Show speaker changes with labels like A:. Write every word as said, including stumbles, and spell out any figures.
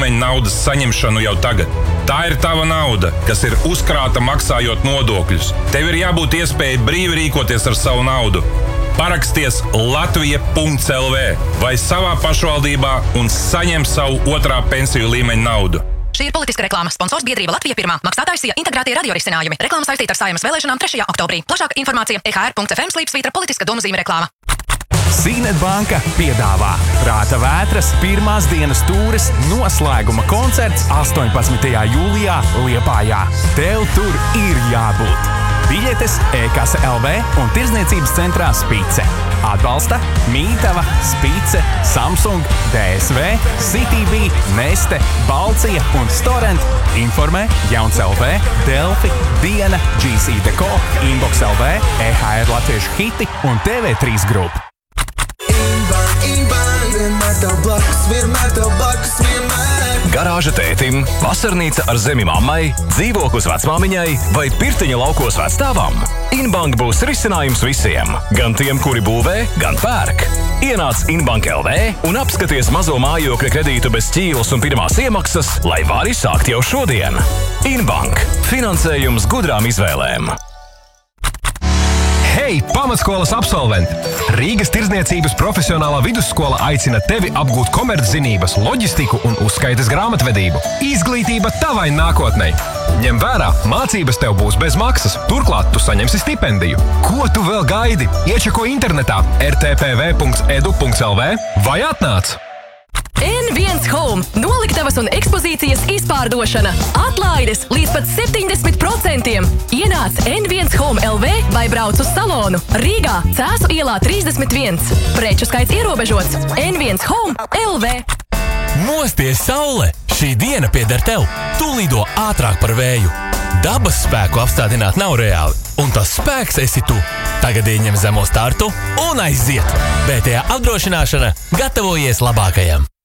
A: līmeņa naudas saņemšanu jau tagad. Tā ir tava nauda, kas ir uzkrāta maksājot nodokļus. Tev ir jābūt iespēja brīvi rīkoties ar savu naudu. Paraksties latvija punkts el vē vai savā pašvaldībā un saņem savu otrā pensiju līmeņa naudu.
B: Šī ir politiska reklāma. Sponsors biedrība Latvija pirmā. Maksātājs Sija integrētie radiorisinājumi. Reklāma saistīta ar Saeimas vēlēšanām trešajā oktobrī. Plašāka informācija e ha er punkts ef em slīpsvītra politiska domazīme reklāma.
C: Zīnet banka piedāvā Prāta vētras pirmās dienas tūres noslēguma koncerts astoņpadsmitajā jūlijā Liepājā. Tev tur ir jābūt. Biļetes e-kase el vē un tirdzniecības centrā Spice. Atbalsta Mītava, Spice, Samsung, dē es vē, Citybee, Neste, Balcija un Storent. Informē Jauns el vē, Delfi, Diena, G C Deco, Inbox el vē, e ha er Latviešu hiti un te vē trīs grupa.
D: Inbank, Inbank, vienmēr tev blakus, vienmēr tev blakus, vienmēr.
E: Garāža tētim, vasarnīca ar zemi mammai, dzīvoklis vecmāmiņai vai pirtiņa laukos vecstāvam. Inbank būs risinājums visiem, gan tiem, kuri būvē, gan pērk. Ienāc Inbank el vē un apskaties mazo mājokļa kredītu bez ķīlas un pirmās iemaksas, lai vari sākt jau šodien. Inbank. Finansējums gudrām izvēlēm.
F: Hei, pamatskolas absolventi! Rīgas Tirdzniecības profesionālā vidusskola aicina tevi apgūt komerczinības, loģistiku un uzskaites grāmatvedību. Izglītība tavai nākotnei! Ņem vērā, mācības tev būs bez maksas, turklāt tu saņemsi stipendiju. Ko tu vēl gaidi? Iečako internetā er te pe ve punkts edu punkts el vē vai atnāc!
G: en viens Home – noliktavas un ekspozīcijas izpārdošana. Atlaides līdz pat septiņdesmit procentiem. Ienāc en viens Home el vē vai brauc uz salonu. Rīgā, Cēsu ielā trīsdesmit viens. Preču skaits ierobežots. en viens Home el vē.
H: Mosties, saule! Šī diena pieder tev. Tu lido ātrāk par vēju. Dabas spēku apstādināt nav reāli, un tas spēks esi tu. Tagad ieņem zemo startu un aiziet. bē te a apdrošināšana gatavojies labākajam.